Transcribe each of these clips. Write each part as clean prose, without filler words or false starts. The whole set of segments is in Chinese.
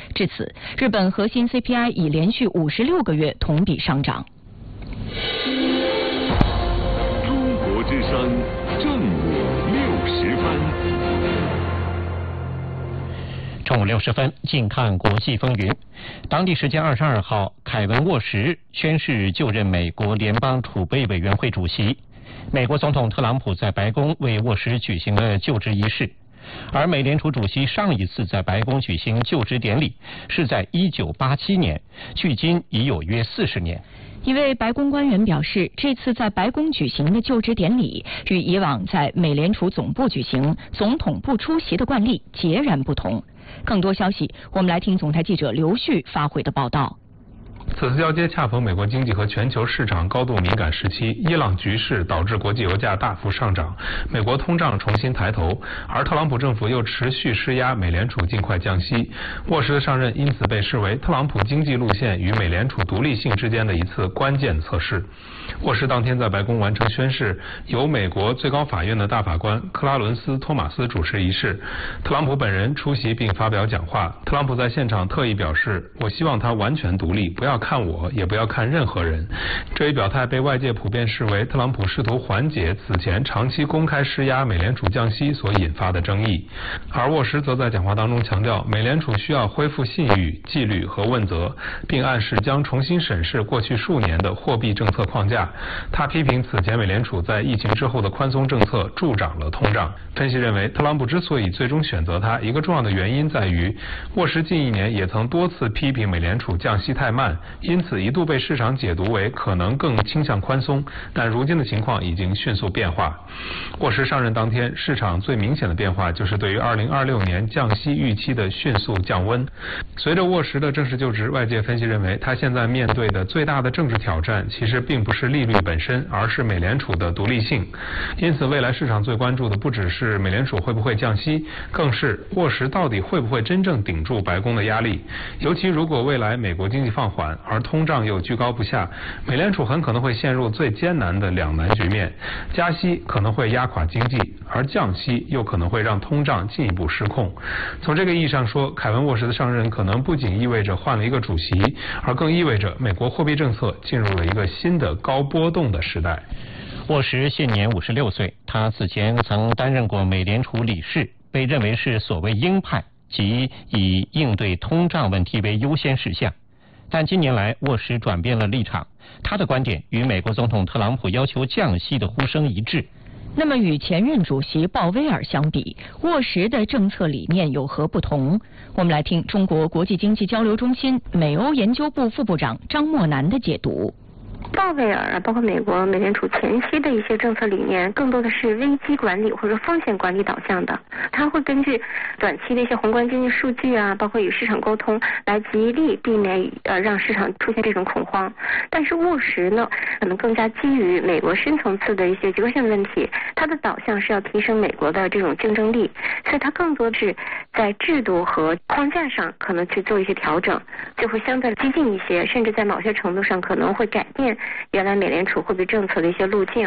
至此，日本核心 CPI 已连续56个月同比上涨。 中国之声正午60分。 中午60分，近看国际风云。当地时间22号，凯文·沃什宣誓就任美国联邦储备委员会主席。美国总统特朗普在白宫为沃什举行了就职仪式。而美联储主席上一次在白宫举行就职典礼是在1987年，距今已有约40年。 一位白宫官员表示，这次在白宫举行的就职典礼与以往在美联储总部举行、总统不出席的惯例截然不同。更多消息，我们来听总台记者刘旭发回的报道。 此次交接恰逢美国经济和全球市场高度敏感时期，伊朗局势导致国际油价大幅上涨，美国通胀重新抬头，而特朗普政府又持续施压美联储尽快降息。沃什的上任因此被视为特朗普经济路线与美联储独立性之间的一次关键测试。沃什当天在白宫完成宣誓，由美国最高法院的大法官克拉伦斯·托马斯主持仪式，特朗普本人出席并发表讲话。特朗普在现场特意表示，我希望他完全独立，不要看我，也不要看任何人。这一表态被外界普遍视为特朗普试图缓解此前长期公开施压美联储降息所引发的争议。而沃什则在讲话当中强调，美联储需要恢复信誉、纪律和问责，并暗示将重新审视过去数年的货币政策框架。他批评此前美联储在疫情之后的宽松政策助长了通胀。分析认为，特朗普之所以最终选择他，一个重要的原因在于，沃什近1年也曾多次批评美联储降息太慢，因此一度被市场解读为可能更倾向宽松，但如今的情况已经迅速变化。沃什上任当天，市场最明显的变化就是对于2026年降息预期的迅速降温。随着沃什的正式就职，外界分析认为，他现在面对的最大的政治挑战其实并不是利率本身，而是美联储的独立性。因此，未来市场最关注的不只是美联储会不会降息，更是沃什到底会不会真正顶住白宫的压力。尤其如果未来美国经济放缓，而通胀又居高不下，美联储很可能会陷入最艰难的两难局面。加息可能会压垮经济，而降息又可能会让通胀进一步失控。从这个意义上说，凯文·沃什的上任可能不仅意味着换了一个主席，而更意味着美国货币政策进入了一个新的高波动的时代。 沃什现年56岁，他此前曾担任过美联储理事，被认为是所谓鹰派，即以应对通胀问题为优先事项。但近年来，沃什转变了立场，他的观点与美国总统特朗普要求降息的呼声一致。 那么与前任主席鲍威尔相比，沃什的政策理念有何不同？我们来听中国国际经济交流中心美欧研究部副部长张默南的解读。 鲍威尔包括美国美联储前期的一些政策理念，更多的是危机管理或者风险管理导向的。他会根据短期的一些宏观经济数据啊，包括与市场沟通，来极力避免让市场出现这种恐慌。但是沃什呢，可能更加基于美国深层次的一些结构性问题，它的导向是要提升美国的这种竞争力，所以它更多是在制度和框架上可能去做一些调整，就会相对激进一些，甚至在某些程度上可能会改变原来美联储货币政策的一些路径。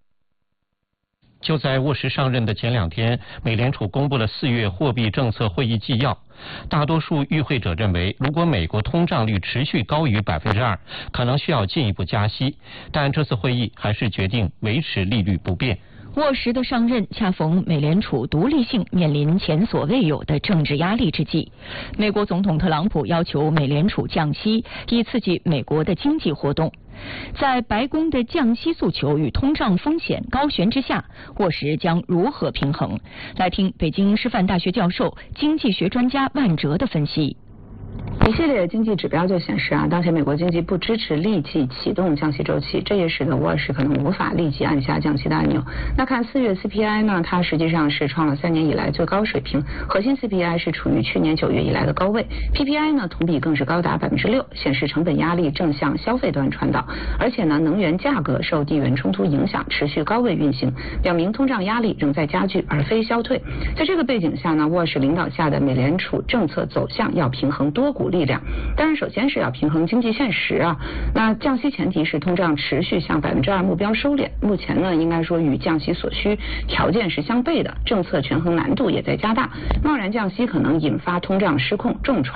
就在沃什上任的前2天，美联储公布了4月货币政策会议纪要。大多数与会者认为，如果美国通胀率持续高于2%，可能需要进一步加息。但这次会议还是决定维持利率不变。 沃什的上任恰逢美联储独立性面临前所未有的政治压力之际，美国总统特朗普要求美联储降息，以刺激美国的经济活动。在白宫的降息诉求与通胀风险高悬之下，沃什将如何平衡？来听北京师范大学教授、经济学专家万哲的分析。 一系列经济指标就显示当前美国经济不支持立即启动降息周期，这也使得沃什可能无法立即按下降息的按钮。那看4月 CPI 呢，它实际上是创了3年以来最高水平，核心 CPI 是处于去年9月以来的高位， PPI 呢同比更是高达6%，显示成本压力正向消费端传导，而且呢能源价格受地缘冲突影响持续高位运行，表明通胀压力仍在加剧而非消退。在这个背景下呢，沃什领导下的美联储政策走向要平衡多股力量，当然首先是要平衡经济现实那降息前提是通胀持续向2%目标收敛，目前呢应该说与降息所需条件是相悖的，政策权衡难度也在加大，贸然降息可能引发通胀失控重创